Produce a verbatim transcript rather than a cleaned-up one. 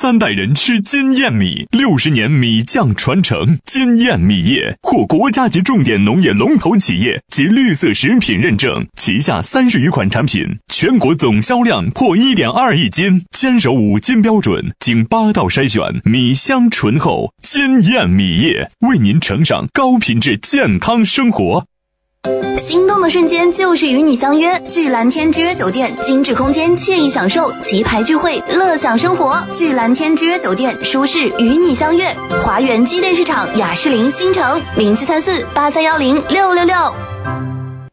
三代人吃金燕米，六十年米酱传承。金燕米业获国家级重点农业龙头企业及绿色食品认证，旗下三十余款产品，全国总销量破 一点二亿斤，坚守五金标准，经八道筛选，米香醇厚。金燕米业为您呈上高品质健康生活。 心动的瞬间就是与你相约，聚蓝天之约酒店，精致空间，惬意享受，旗牌聚会，乐享生活。聚蓝天之约酒店，舒适与你相约。华源机电市场雅士林新城零七三四八三幺零六六六。